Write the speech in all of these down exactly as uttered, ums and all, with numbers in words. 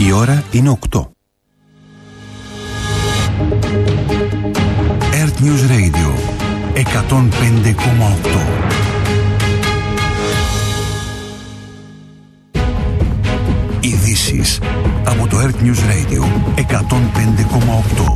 Η ώρα είναι οκτώ. Earth News Radio εκατόν πέντε κόμμα οκτώ. Ειδήσεις από το Earth News Radio εκατόν πέντε κόμμα οκτώ.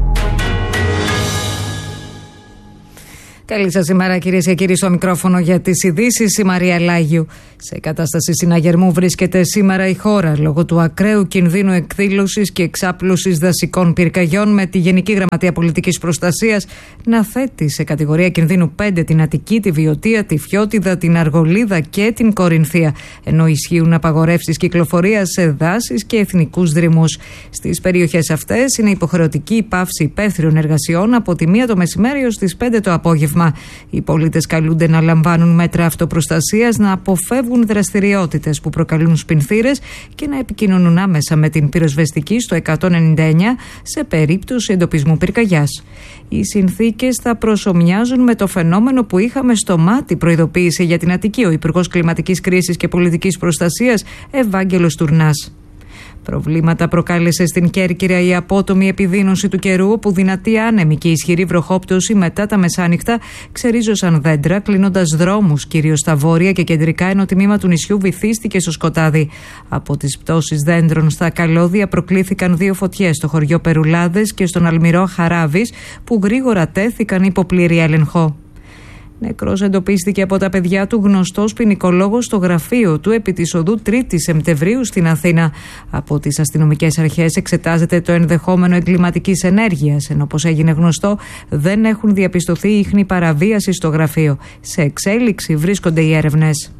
Καλή σας ημέρα, κυρίες και κύριοι, στο μικρόφωνο για τις ειδήσεις η Μαρία Λάγιου. Σε κατάσταση συναγερμού βρίσκεται σήμερα η χώρα λόγω του ακραίου κινδύνου εκδήλωσης και εξάπλωσης δασικών πυρκαγιών, με τη Γενική Γραμματεία Πολιτικής Προστασίας να θέτει σε κατηγορία κινδύνου πέντε την Αττική, τη Βιωτία, τη Φιώτιδα, την Αργολίδα και την Κορινθία, ενώ ισχύουν απαγορεύσεις κυκλοφορίας σε δάσεις και εθνικούς δρυμούς. Στις περιοχές αυτές είναι υποχρεωτική η πάυση υπαίθριων εργασιών από τη μία το μεσημέρι ως τις πέντε το απόγευμα. Οι πολίτες καλούνται να λαμβάνουν μέτρα αυτοπροστασίας, να αποφεύγουν δραστηριότητες που προκαλούν σπινθήρες και να επικοινωνούν άμεσα με την πυροσβεστική στο εκατόν ενενήντα εννιά σε περίπτωση εντοπισμού πυρκαγιάς. Οι συνθήκες θα προσομοιάζουν με το φαινόμενο που είχαμε στο μάτι, προειδοποίησε για την Αττική ο Υπουργός Κλιματικής Κρίσης και Πολιτικής Προστασίας Ευάγγελος Τουρνάς. Προβλήματα προκάλεσε στην Κέρκυρα η απότομη επιδείνωση του καιρού, όπου δυνατή άνεμη και ισχυρή βροχόπτωση μετά τα μεσάνυχτα ξερίζωσαν δέντρα, κλείνοντας δρόμους κυρίως στα βόρεια και κεντρικά, ενώ τμήμα του νησιού βυθίστηκε στο σκοτάδι. Από τις πτώσεις δέντρων στα καλώδια προκλήθηκαν δύο φωτιές στο χωριό Περουλάδες και στον αλμυρό Χαράβης, που γρήγορα τέθηκαν υπό πλήρη έλεγχο. Νεκρός εντοπίστηκε από τα παιδιά του γνωστός ποινικολόγος στο γραφείο του επί της οδού τρίτη Σεπτεμβρίου στην Αθήνα. Από τις αστυνομικές αρχές εξετάζεται το ενδεχόμενο εγκληματικής ενέργειας, ενώ όπως έγινε γνωστό δεν έχουν διαπιστωθεί ίχνη παραβίαση στο γραφείο. Σε εξέλιξη βρίσκονται οι έρευνες.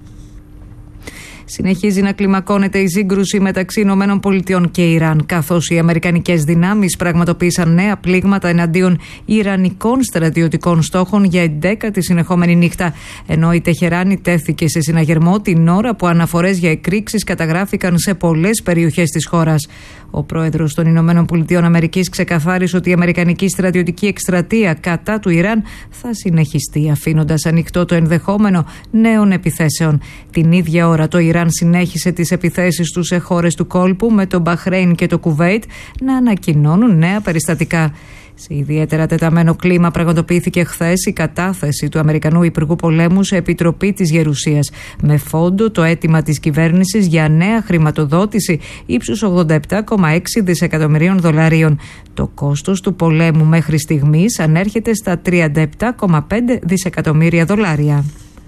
Συνεχίζει να κλιμακώνεται η σύγκρουση μεταξύ Ηνωμένων Πολιτειών και Ιράν, καθώς οι αμερικανικές δυνάμεις πραγματοποίησαν νέα πλήγματα εναντίον ιρανικών στρατιωτικών στόχων για εντέκατη συνεχόμενη νύχτα, ενώ η Τεχεράνη τέθηκε σε συναγερμό την ώρα που αναφορές για εκρήξεις καταγράφηκαν σε πολλές περιοχές της χώρας. Ο πρόεδρος των Ηνωμένων Πολιτειών Αμερικής ξεκαθάρισε ότι η αμερικανική στρατιωτική εκστρατεία κατά του Ιράν θα συνεχιστεί, αφήνοντας ανοιχτό το ενδεχόμενο νέων επιθέσεων. Την ίδια ώρα το Ιράν συνέχισε τις επιθέσεις του σε χώρες του κόλπου, με το Μπαχρέιν και το Κουβέιτ να ανακοινώνουν νέα περιστατικά. Σε ιδιαίτερα τεταμένο κλίμα πραγματοποιήθηκε χθες η κατάθεση του Αμερικανού Υπουργού Πολέμου σε Επιτροπή της Γερουσίας, με φόντο το αίτημα της κυβέρνησης για νέα χρηματοδότηση ύψους ογδόντα επτά κόμμα έξι δισεκατομμυρίων δολαρίων. Το κόστος του πολέμου μέχρι στιγμής ανέρχεται στα τριάντα επτά κόμμα πέντε δισεκατομμύρια δολάρια.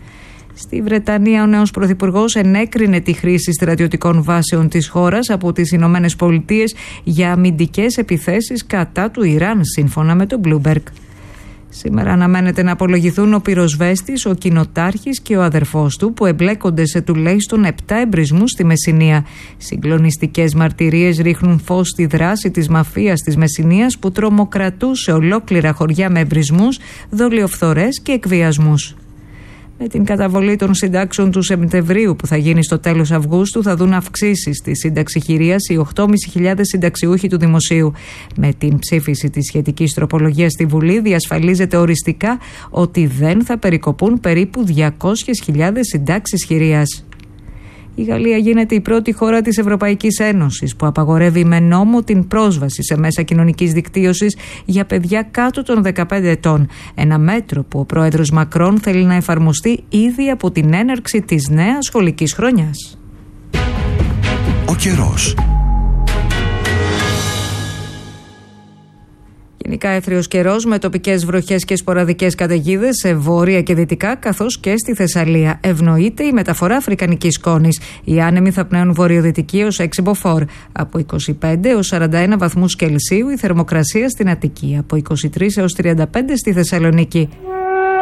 Στη Βρετανία, ο νέος πρωθυπουργός ενέκρινε τη χρήση στρατιωτικών βάσεων της χώρας από τις Ηνωμένες Πολιτείες για αμυντικές επιθέσεις κατά του Ιράν, σύμφωνα με τον Bloomberg. Σήμερα αναμένεται να απολογηθούν ο πυροσβέστης, ο κοινοτάρχης και ο αδερφός του, που εμπλέκονται σε τουλάχιστον επτά εμπρισμούς στη Μεσσηνία. Συγκλονιστικές μαρτυρίες ρίχνουν φως στη δράση της μαφίας της Μεσσηνίας, που τρομοκρατούσε ολόκληρα χωριά με εμπρισμούς, δολιοφθορές και εκβιασμούς. Με την καταβολή των συντάξεων του Σεπτεμβρίου, που θα γίνει στο τέλος Αυγούστου, θα δουν αυξήσεις στη σύνταξη χειρίας οι οκτώ χιλιάδες πεντακόσιοι συνταξιούχοι του Δημοσίου. Με την ψήφιση της σχετικής τροπολογίας στη Βουλή, διασφαλίζεται οριστικά ότι δεν θα περικοπούν περίπου διακόσιες χιλιάδες συντάξεις χειρίας. Η Γαλλία γίνεται η πρώτη χώρα της Ευρωπαϊκής Ένωσης που απαγορεύει με νόμο την πρόσβαση σε μέσα κοινωνικής δικτύωσης για παιδιά κάτω των δεκαπέντε ετών. Ένα μέτρο που ο πρόεδρος Μακρόν θέλει να εφαρμοστεί ήδη από την έναρξη της νέας σχολικής χρονιάς. Ο καιρός. Γενικά έθριος καιρός με τοπικές βροχές και σποραδικές καταιγίδες σε βόρεια και δυτικά, καθώς και στη Θεσσαλία. Ευνοείται η μεταφορά αφρικανικής σκόνης. Οι άνεμοι θα πνέουν βορειοδυτική έως έξι μποφόρ. Από είκοσι πέντε έως σαράντα ένα βαθμούς Κελσίου η θερμοκρασία στην Αττική. Από είκοσι τρεις έως τριάντα πέντε στη Θεσσαλονίκη.